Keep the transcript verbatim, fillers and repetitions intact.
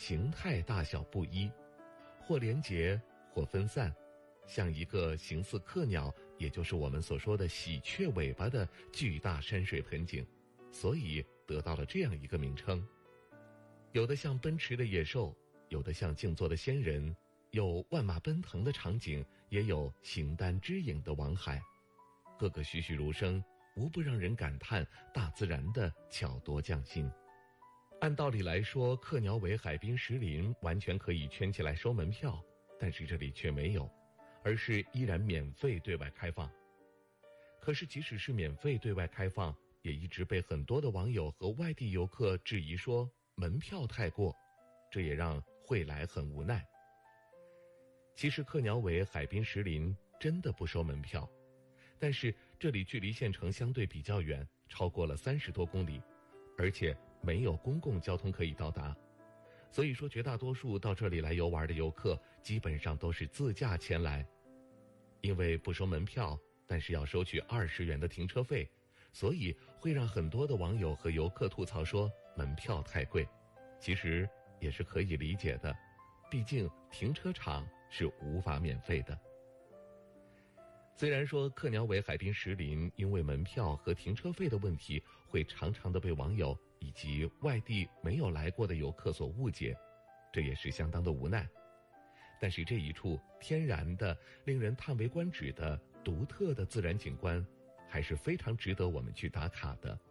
形态大小不一，或连结，或分散，像一个形似客鸟，也就是我们所说的喜鹊尾巴的巨大山水盆景，所以得到了这样一个名称。有的像奔驰的野兽，有的像静坐的仙人，有万马奔腾的场景，也有形单只影的王海，个个栩栩如生，无不让人感叹大自然的巧夺匠心。按道理来说，客鸟尾海滨石林完全可以圈起来收门票，但是这里却没有，而是依然免费对外开放。可是即使是免费对外开放，也一直被很多的网友和外地游客质疑说门票太过，这也让惠来很无奈。其实客鸟尾海滨石林真的不收门票，但是这里距离县城相对比较远，超过了三十多公里，而且没有公共交通可以到达，所以说绝大多数到这里来游玩的游客基本上都是自驾前来。因为不收门票，但是要收取二十元的停车费，所以会让很多的网友和游客吐槽说门票太贵。其实也是可以理解的，毕竟停车场是无法免费的。虽然说客鸟尾海滨石林因为门票和停车费的问题，会常常的被网友以及外地没有来过的游客所误解，这也是相当的无奈。但是这一处天然的令人叹为观止的独特的自然景观，还是非常值得我们去打卡的。